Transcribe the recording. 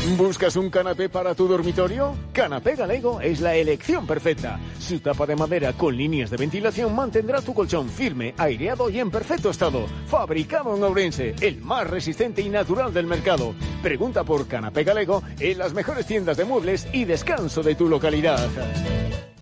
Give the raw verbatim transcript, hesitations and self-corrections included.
¿Buscas un canapé para tu dormitorio? Canapé Galego es la elección perfecta. Su tapa de madera con líneas de ventilación mantendrá tu colchón firme, aireado y en perfecto estado. Fabricado en Ourense, el más resistente y natural del mercado. Pregunta por Canapé Galego en las mejores tiendas de muebles y descanso de tu localidad.